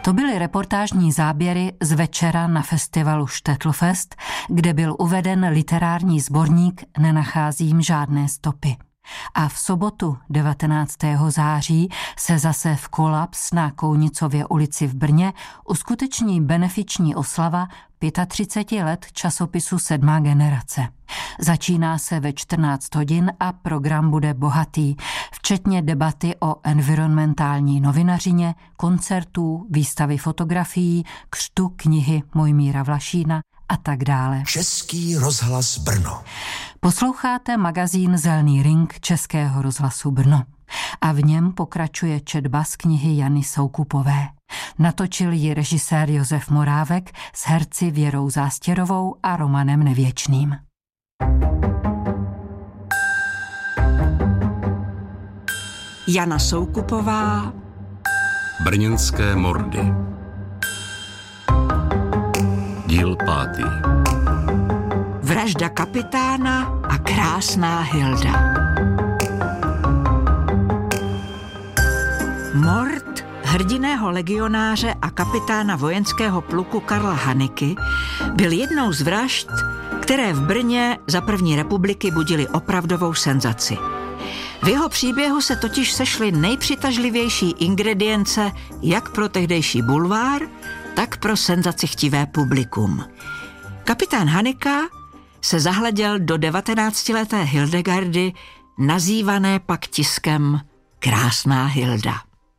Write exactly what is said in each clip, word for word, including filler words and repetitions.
To byly reportážní záběry z večera na festivalu Štetlfest, kde byl uveden literární sborník Nenacházím žádné stopy. A v sobotu devatenáctého září se zase v Kolaps na Kounicově ulici v Brně uskuteční benefiční oslava třiceti pěti let časopisu Sedmá generace. Začíná se ve čtrnáct hodin a program bude bohatý, včetně debaty o environmentální novinařině, koncertů, výstavy fotografií, křtu knihy Mojmíra Vlašína a tak dále. Český rozhlas Brno. Posloucháte magazín Zelný ring Českého rozhlasu Brno. A v něm pokračuje četba z knihy Jany Soukupové. Natočil ji režisér Josef Morávek s herci Věrou Zástěrovou a Romanem Nevěčným. Jana Soukupová. Brněnské mordy. Díl pátý. Vražda kapitána a krásná Hilda. Mord hrdiného legionáře a kapitána vojenského pluku Karla Haniky byl jednou z vražd, které v Brně za první republiky budily opravdovou senzaci. V jeho příběhu se totiž sešly nejpřitažlivější ingredience jak pro tehdejší bulvár, tak pro senzacichtivé publikum. Kapitán Hanika se zahleděl do devatenáctileté Hildegardy, nazývané pak tiskem Krásná Hilda.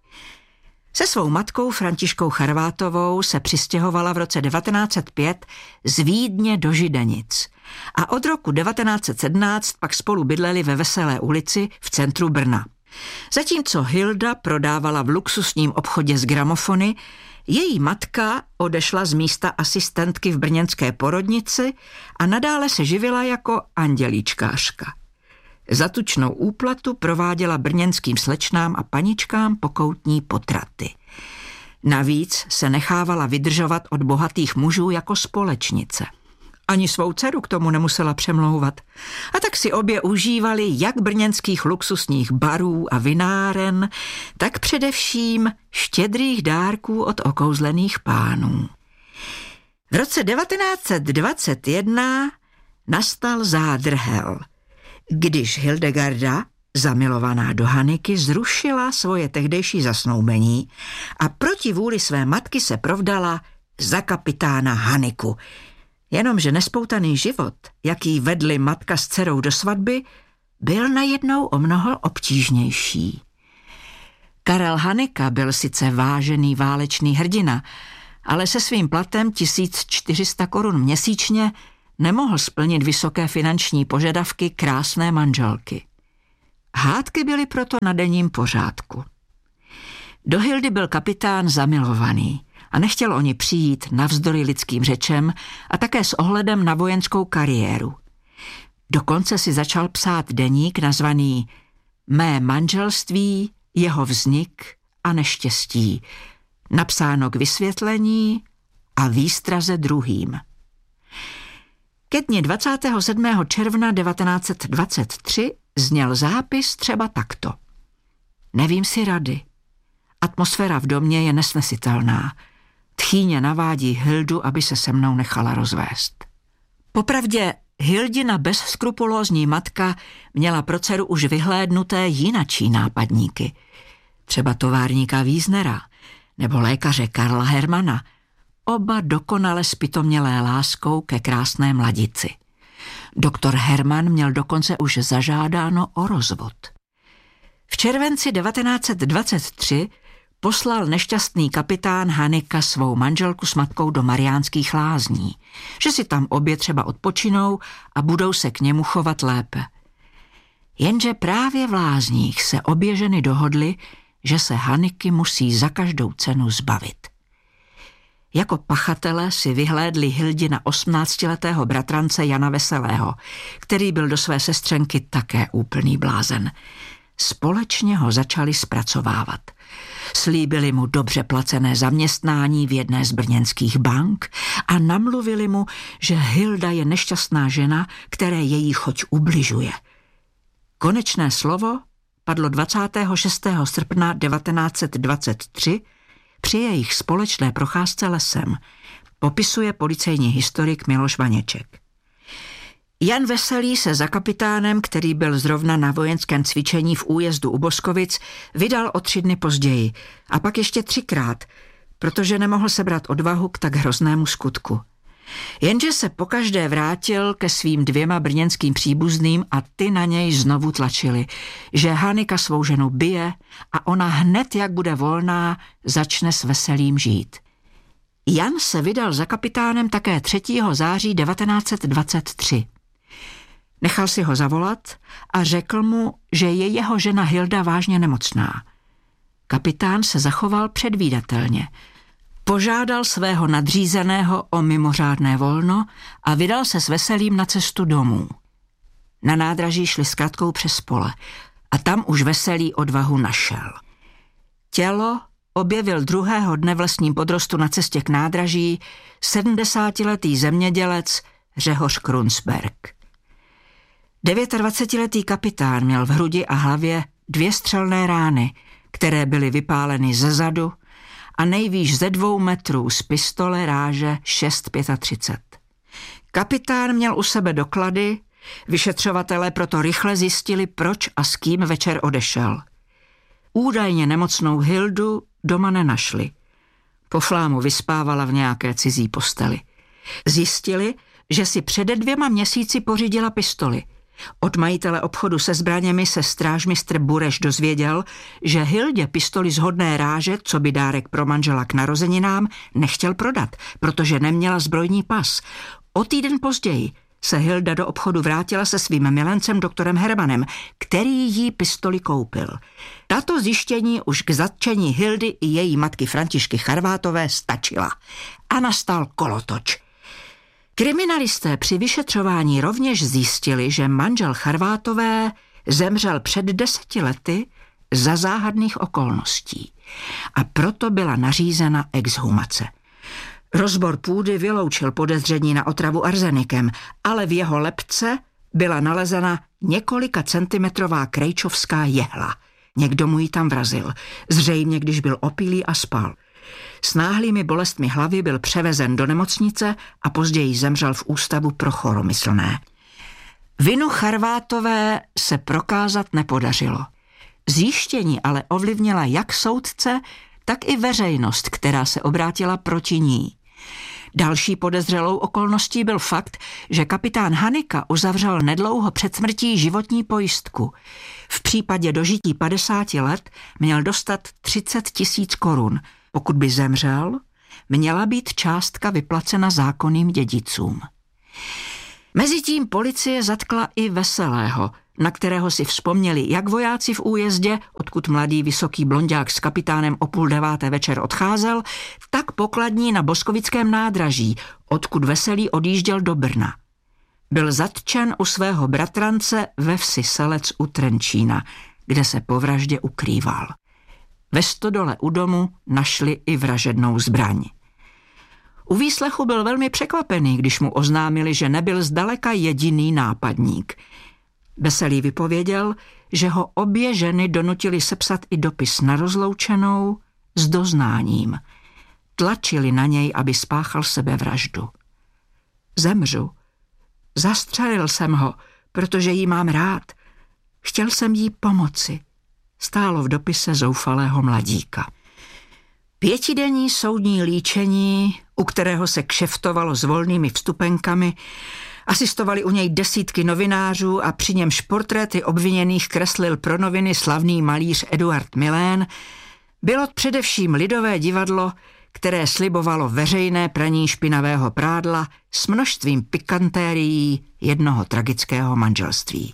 Se svou matkou Františkou Charvátovou se přistěhovala v roce devatenáct set pět z Vídně do Židenic a od roku devatenáct set sedmnáct pak spolu bydleli ve Veselé ulici v centru Brna. Zatímco Hilda prodávala v luxusním obchodě s gramofony, její matka odešla z místa asistentky v brněnské porodnici a nadále se živila jako andělíčkářka. Za tučnou úplatu prováděla brněnským slečnám a paničkám pokoutní potraty. Navíc se nechávala vydržovat od bohatých mužů jako společnice. Ani svou dceru k tomu nemusela přemlouvat. A tak si obě užívali jak brněnských luxusních barů a vináren, tak především štědrých dárků od okouzlených pánů. V roce devatenáct set dvacet jedna nastal zádrhel, když Hildegarda, zamilovaná do Haniky, zrušila svoje tehdejší zasnoubení a proti vůli své matky se provdala za kapitána Haniku. Jenomže nespoutaný život, jaký vedli matka s dcerou do svatby, byl najednou o mnoho obtížnější. Karel Hanika byl sice vážený válečný hrdina, ale se svým platem tisíc čtyři sta korun měsíčně nemohl splnit vysoké finanční požadavky krásné manželky. Hádky byly proto na denním pořádku. Do Hildy byl kapitán zamilovaný a nechtěl o ní přijít navzdory lidským řečem a také s ohledem na vojenskou kariéru. Dokonce si začal psát deník nazvaný Mé manželství, jeho vznik a neštěstí, napsáno k vysvětlení a výstraze druhým. Ke dni dvacátého sedmého června devatenáct set dvacet tři zněl zápis třeba takto. Nevím si rady. Atmosféra v domě je nesnesitelná. Tchýně navádí Hildu, aby se se mnou nechala rozvést. Popravdě Hildina bezskrupulózní matka měla pro dceru už vyhlédnuté jinačí nápadníky. Třeba továrníka Víznera nebo lékaře Karla Hermana, oba dokonale zpytomělé láskou ke krásné mladici. Doktor Herman měl dokonce už zažádáno o rozvod. V červenci devatenáct set dvacet tři poslal nešťastný kapitán Hanika svou manželku s matkou do Mariánských Lázní, že si tam obě třeba odpočinou a budou se k němu chovat lépe. Jenže právě v Lázních se obě ženy dohodly, že se Haniky musí za každou cenu zbavit. Jako pachatele si vyhlédli Hildina osmnáctiletého bratrance Jana Veselého, který byl do své sestřenky také úplný blázen. Společně ho začali zpracovávat. Slíbili mu dobře placené zaměstnání v jedné z brněnských bank a namluvili mu, že Hilda je nešťastná žena, které její choť ubližuje. Konečné slovo padlo dvacátého šestého srpna devatenáct set dvacet tři při jejich společné procházce lesem, popisuje policejní historik Miloš Vaněček. Jan Veselý se za kapitánem, který byl zrovna na vojenském cvičení v újezdu u Boskovic, vydal o tři dny později a pak ještě třikrát, protože nemohl sebrat odvahu k tak hroznému skutku. Jenže se pokaždé vrátil ke svým dvěma brněnským příbuzným a ty na něj znovu tlačili, že Hanika svou ženu bije a ona hned, jak bude volná, začne s Veselým žít. Jan se vydal za kapitánem také třetího září devatenáct set dvacet tři. Nechal si ho zavolat a řekl mu, že je jeho žena Hilda vážně nemocná. Kapitán se zachoval předvídatelně. Požádal svého nadřízeného o mimořádné volno a vydal se s Veselým na cestu domů. Na nádraží šli s Kratkou přes pole a tam už Veselý odvahu našel. Tělo objevil druhého dne v lesním podrostu na cestě k nádraží sedmdesátiletý zemědělec Řehoř Krunsberg. dvacetidevětiletý kapitán měl v hrudi a hlavě dvě střelné rány, které byly vypáleny ze zadu a nejvýš ze dvou metrů z pistole ráže šest třicet pět. Kapitán měl u sebe doklady, vyšetřovatelé proto rychle zjistili, proč a s kým večer odešel. Údajně nemocnou Hildu doma nenašli. Po flámu vyspávala v nějaké cizí posteli. Zjistili, že si přede dvěma měsíci pořídila pistoli. Od majitele obchodu se zbraněmi se strážmistr Bureš dozvěděl, že Hildě pistoli z hodné ráže, co by dárek pro manžela k narozeninám, nechtěl prodat, protože neměla zbrojní pas. O týden později se Hilda do obchodu vrátila se svým milencem doktorem Hermanem, který jí pistoli koupil. Tato zjištění už k zatčení Hildy i její matky Františky Charvátové stačila. A nastal kolotoč. Kriminalisté při vyšetřování rovněž zjistili, že manžel Charvátové zemřel před deseti lety za záhadných okolností a proto byla nařízena exhumace. Rozbor půdy vyloučil podezření na otravu arzenikem, ale v jeho lebce byla nalezena několika centimetrová krejčovská jehla. Někdo mu ji tam vrazil, zřejmě když byl opilý a spal. S náhlými bolestmi hlavy byl převezen do nemocnice a později zemřel v ústavu pro choromyslné. Vinu Charvátové se prokázat nepodařilo. Zjištění ale ovlivnila jak soudce, tak i veřejnost, která se obrátila proti ní. Další podezřelou okolností byl fakt, že kapitán Hanika uzavřel nedlouho před smrtí životní pojistku. V případě dožití padesáti let měl dostat třicet tisíc korun. Pokud by zemřel, měla být částka vyplacena zákonným dědicům. Mezitím policie zatkla i Veselého, na kterého si vzpomněli jak vojáci v újezdě, odkud mladý vysoký blonďák s kapitánem o půl deváté večer odcházel, tak pokladní na Boskovickém nádraží, odkud Veselý odjížděl do Brna. Byl zatčen u svého bratrance ve vsi Selec u Trenčína, kde se po vraždě ukrýval. Ve stodole u domu našli i vražednou zbraň. U výslechu byl velmi překvapený, když mu oznámili, že nebyl zdaleka jediný nápadník. Veselý vypověděl, že ho obě ženy donutili sepsat i dopis na rozloučenou s doznáním. Tlačili na něj, aby spáchal sebevraždu. Zemřu. Zastřelil jsem ho, protože jí mám rád. Chtěl jsem jí pomoci. Stálo v dopise zoufalého mladíka. Pětidenní soudní líčení, u kterého se kšeftovalo s volnými vstupenkami, asistovali u něj desítky novinářů a při němž portréty obviněných kreslil pro noviny slavný malíř Eduard Milén, bylo především lidové divadlo, které slibovalo veřejné praní špinavého prádla s množstvím pikantérií jednoho tragického manželství.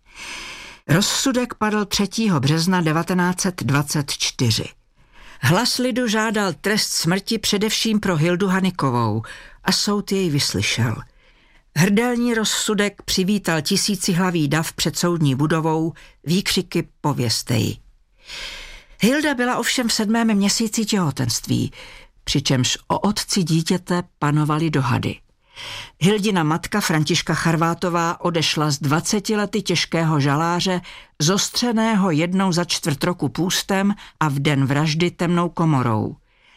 Rozsudek padl třetího března devatenáct set dvacet čtyři. Hlas lidu žádal trest smrti především pro Hildu Hanikovou a soud jej vyslyšel. Hrdelní rozsudek přivítal tisícihlavý dav před soudní budovou, výkřiky pověstej. Hilda byla ovšem v sedmém měsíci těhotenství, přičemž o otci dítěte panovaly dohady. Hildina matka Františka Charvátová odešla z dvaceti lety těžkého žaláře, zostřeného jednou za čtvrt roku půstem a v den vraždy temnou komorou.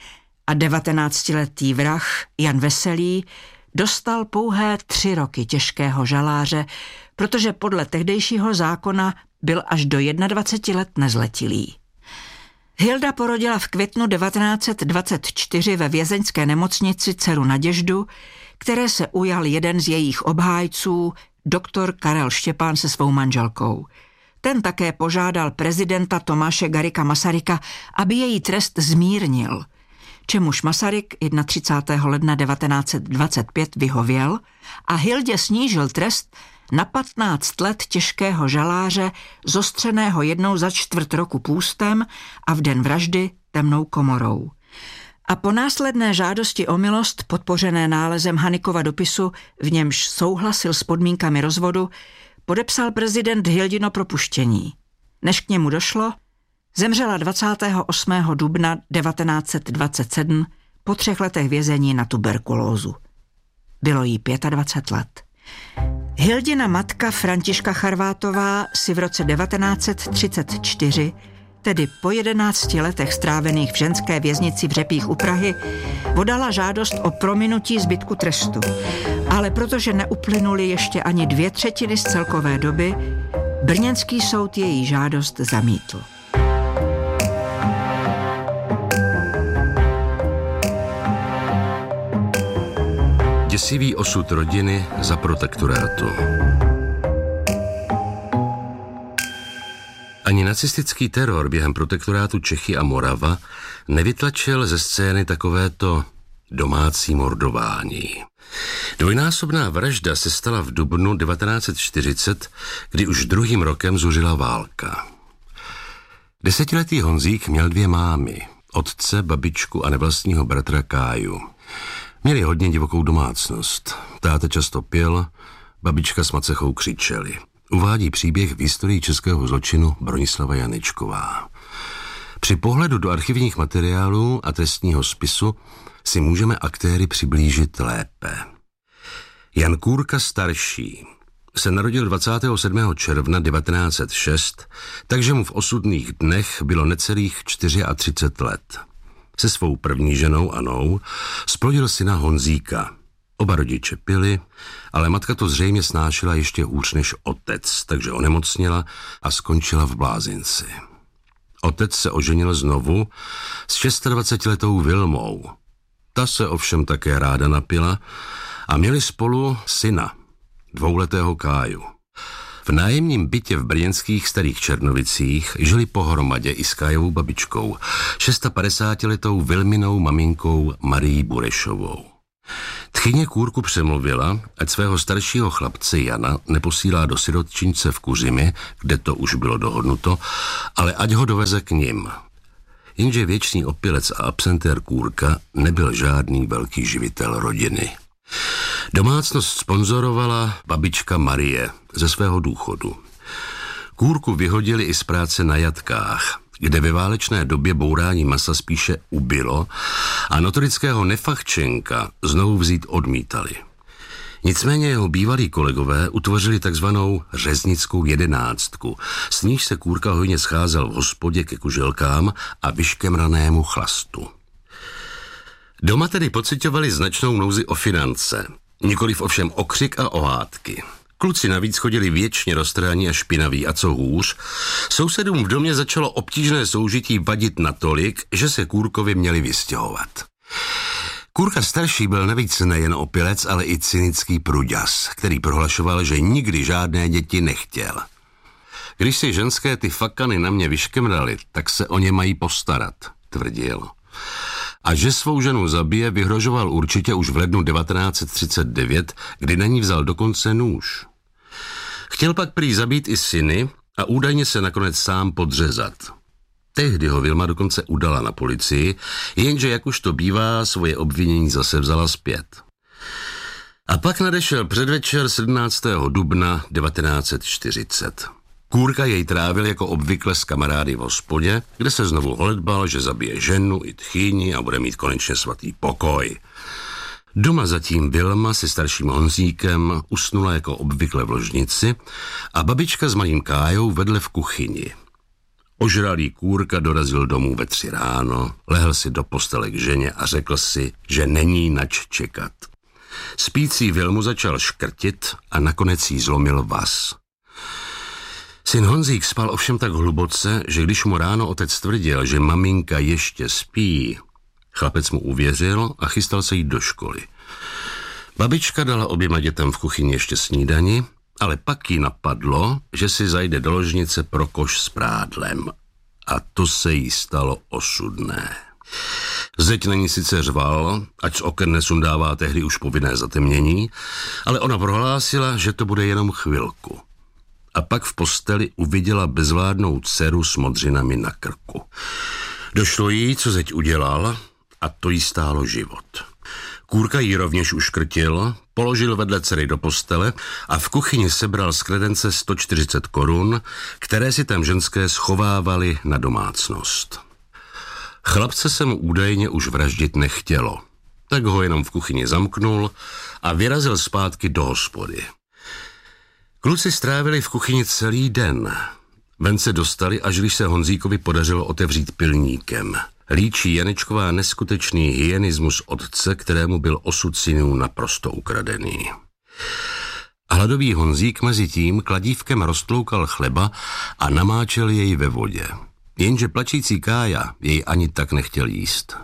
a devatenáctiletý vrah Jan Veselý dostal pouhé tři roky těžkého žaláře, protože podle tehdejšího zákona byl až do dvaceti jedna let nezletilý. Hilda porodila v květnu devatenáct set dvacet čtyři ve vězeňské nemocnici dceru Naděždu, které se ujal jeden z jejich obhájců, doktor Karel Štěpán se svou manželkou. Ten také požádal prezidenta Tomáše Garrigua Masaryka, aby její trest zmírnil, čemuž Masaryk třicátého prvního ledna devatenáct set dvacet pět vyhověl a Hildě snížil trest na patnáct let těžkého žaláře, zostřeného jednou za čtvrt roku půstem a v den vraždy temnou komorou. A po následné žádosti o milost, podpořené nálezem Hanykova dopisu, v němž souhlasil s podmínkami rozvodu, podepsal prezident Hildino propuštění. Než k němu došlo, zemřela dvacátého osmého dubna devatenáct set dvacet sedm po třech letech vězení na tuberkulózu. Bylo jí dvacet pět let. Hildina matka Františka Charvátová si v roce devatenáct set třicet čtyři, tedy po jedenácti letech strávených v ženské věznici v Řepích u Prahy, podala žádost o prominutí zbytku trestu. Ale protože neuplynuly ještě ani dvě třetiny z celkové doby, brněnský soud její žádost zamítl. Děsivý osud rodiny za protektorátu. Ani nacistický teror během protektorátu Čechy a Morava nevytlačil ze scény takovéto domácí mordování. Dvojnásobná vražda se stala v dubnu devatenáct set čtyřicet, kdy už druhým rokem zuřila válka. Desetiletý Honzík měl dvě mámy, otce, babičku a nevlastního bratra Káju. Měli hodně divokou domácnost. Táta často pil, babička s macechou křičeli. Uvádí příběh v historii českého zločinu Bronislava Janečková. Při pohledu do archivních materiálů a trestního spisu si můžeme aktéry přiblížit lépe. Jan Kůrka starší se narodil dvacátého sedmého června devatenáct set šest, takže mu v osudných dnech bylo necelých třicet čtyři let. Se svou první ženou Anou splodil syna Honzíka. Oba rodiče pili, ale matka to zřejmě snášela ještě hůř než otec, takže onemocněla a skončila v blázinci. Otec se oženil znovu s dvacetišestiletou Vilmou. Ta se ovšem také ráda napila a měli spolu syna, dvouletého Káju. V nájemním bytě v brněnských Starých Černovicích žili pohromadě i s Kájovou babičkou, šestapadesátiletou Vilminou maminkou Marií Burešovou. Tchyně Kůrku přemluvila, ať svého staršího chlapce Jana neposílá do sirotčince v Kuřimi, kde to už bylo dohodnuto, ale ať ho doveze k nim. Jenže věčný opilec a absentér Kůrka nebyl žádný velký živitel rodiny. Domácnost sponzorovala babička Marie ze svého důchodu. Kůrku vyhodili i z práce na jatkách, kde ve válečné době bourání masa spíše ubylo a notorického Nefachčenka znovu vzít odmítali. Nicméně jeho bývalí kolegové utvořili takzvanou řeznickou jedenáctku, s níž se Kůrka hojně scházel v hospodě ke kuželkám a vyškemranému chlastu. Doma tedy pociťovali značnou nouzi o finance, nikoliv ovšem o křik a o hádky. Kluci navíc chodili věčně roztrhaní a špinaví a co hůř, sousedům v domě začalo obtížné soužití vadit natolik, že se Kůrkovi měli vystěhovat. Kůrka starší byl navíc nejen opilec, ale i cynický pruďas, který prohlašoval, že nikdy žádné děti nechtěl. Když si ženské ty fakany na mě vyškemrali, tak se o ně mají postarat, tvrdil. A že svou ženu zabije, vyhrožoval určitě už v lednu devatenáct set třicet devět, kdy na ní vzal dokonce nůž. Chtěl pak prý zabít i syny a údajně se nakonec sám podřezat. Tehdy ho Vilma dokonce udala na policii, jenže jak už to bývá, svoje obvinění zase vzala zpět. A pak nadešel předvečer sedmnáctého dubna devatenáct set čtyřicet. Kůrka jej trávil jako obvykle s kamarády v hospodě, kde se znovu holedbal, že zabije ženu i tchýni a bude mít konečně svatý pokoj. Doma zatím Vilma se starším Honzíkem usnula jako obvykle v ložnici a babička s malým Kájou vedle v kuchyni. Ožralý Kůrka dorazil domů ve tři ráno, lehl si do postele k ženě a řekl si, že není nač čekat. Spící Vilmu začal škrtit a nakonec jí zlomil vaz. Syn Honzík spal ovšem tak hluboce, že když mu ráno otec tvrdil, že maminka ještě spí, chlapec mu uvěřil a chystal se jít do školy. Babička dala oběma dětem v kuchyni ještě snídani, ale pak jí napadlo, že si zajde do ložnice pro koš s prádlem. A to se jí stalo osudné. Zeď na ní sice řval, ať z oken nesundává tehdy už povinné zatemnění, ale ona prohlásila, že to bude jenom chvilku. A pak v posteli uviděla bezvládnou dceru s modřinami na krku. Došlo jí, co zeď udělal, a to jí stálo život. Kůrka jí rovněž uškrtil, položil vedle dcery do postele a v kuchyni sebral z kredence sto čtyřicet korun, které si tam ženské schovávali na domácnost. Chlapce se mu údajně už vraždit nechtělo, tak ho jenom v kuchyni zamknul a vyrazil zpátky do hospody. Kluci strávili v kuchyni celý den. Ven se dostali, až když se Honzíkovi podařilo otevřít pilníkem. Líčí Janečková neskutečný hyenismus otce, kterému byl osud synů naprosto ukradený. Hladový Honzík mezi tím kladívkem roztloukal chleba a namáčel jej ve vodě. Jenže plačící Kája jej ani tak nechtěl jíst.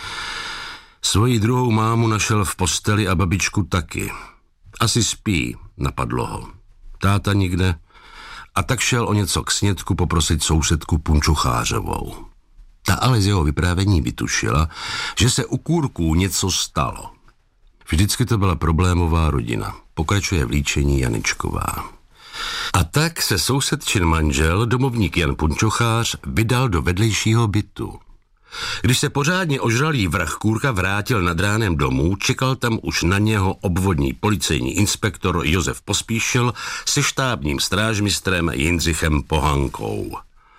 Svoji druhou mámu našel v posteli a babičku taky. Asi spí, napadlo ho. Táta nikde, a tak šel o něco k snědku poprosit sousedku Punčuchářovou. Ta ale z jeho vyprávění vytušila, že se u Kůrků něco stalo. Vždycky to byla problémová rodina, pokračuje v líčení Janečková. A tak se sousedčin manžel, domovník Jan Punčuchář, vydal do vedlejšího bytu. Když se pořádně ožralý vrah Kůrka vrátil nad ránem domů, čekal tam už na něho obvodní policejní inspektor Josef Pospíšil se štábním strážmistrem Jindřichem Pohankou.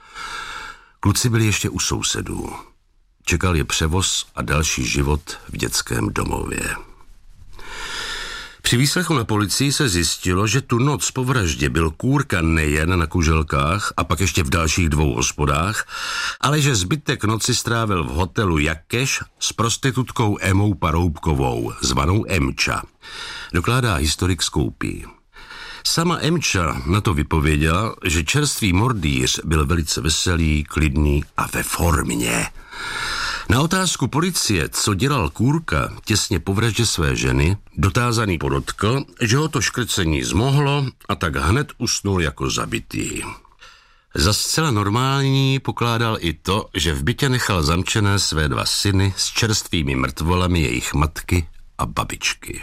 Kluci byli ještě u sousedů. Čekal je převoz a další život v dětském domově. Při výslechu na policii se zjistilo, že tu noc po vraždě byl Kůrka nejen na Kuželkách a pak ještě v dalších dvou hospodách, ale že zbytek noci strávil v hotelu Jakeš s prostitutkou Emou Paroubkovou, zvanou Emča. Dokládá historik Skoupí. Sama Emča na to vypověděla, že čerstvý mordýř byl velice veselý, klidný a ve formě. Na otázku policie, co dělal Kůrka těsně po vraždě své ženy, dotázaný podotkl, že ho to škrcení zmohlo a tak hned usnul jako zabitý. Za zcela normální pokládal i to, že v bytě nechal zamčené své dva syny s čerstvými mrtvolami jejich matky a babičky.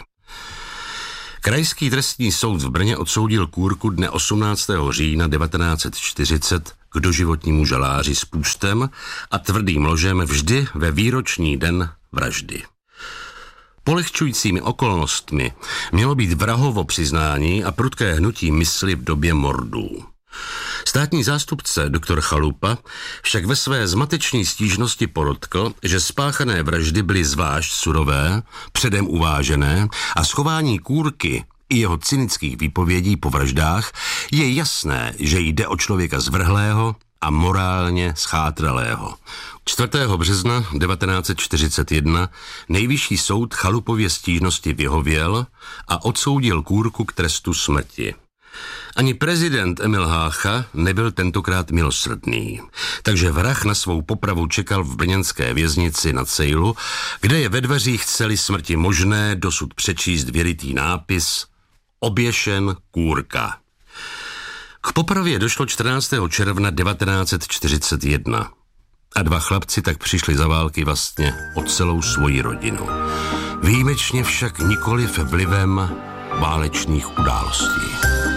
Krajský trestní soud v Brně odsoudil Kůrku dne osmnáctého října devatenáct set čtyřicet k doživotnímu žaláři s půstem a tvrdým ložem vždy ve výroční den vraždy. Polehčujícími okolnostmi mělo být vrahovo přiznání a prudké hnutí mysli v době mordů. Státní zástupce doktor Chalupa však ve své zmateční stížnosti podotkl, že spáchané vraždy byly zvlášť surové, předem uvážené a schování Kůrky i jeho cynických výpovědí po vraždách je jasné, že jde o člověka zvrhlého a morálně schátralého. čtvrtého března devatenáct set čtyřicet jedna nejvyšší soud Chalupově stížnosti vyhověl a odsoudil Kůrku k trestu smrti. Ani prezident Emil Hácha nebyl tentokrát milosrdný, takže vrah na svou popravu čekal v brněnské věznici na Cejlu, kde je ve dveřích cely smrti možné dosud přečíst věritý nápis Oběšen Kůrka. K popravě došlo čtrnáctého června devatenáct set čtyřicet jedna a dva chlapci tak přišli za války vlastně o celou svoji rodinu. Výjimečně však nikoliv vlivem válečných událostí.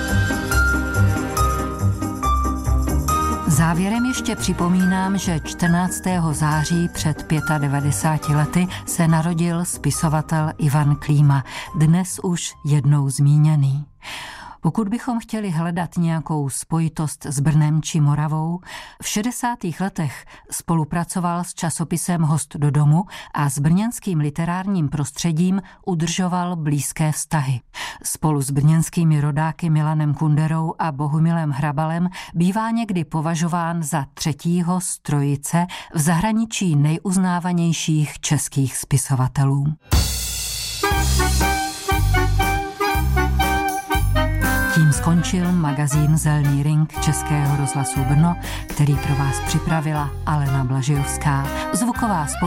Závěrem ještě připomínám, že čtrnáctého září před devadesát pěti lety se narodil spisovatel Ivan Klíma, dnes už jednou zmíněný. Pokud bychom chtěli hledat nějakou spojitost s Brnem či Moravou, v šedesátých letech spolupracoval s časopisem Host do domu a s brněnským literárním prostředím udržoval blízké vztahy. Spolu s brněnskými rodáky Milanem Kunderou a Bohumilem Hrabalem bývá někdy považován za třetího z trojice v zahraničí nejuznávanějších českých spisovatelů. Tím skončil magazín Zelný ring Českého rozhlasu Brno, který pro vás připravila Alena Blažijovská. Zvuková spolu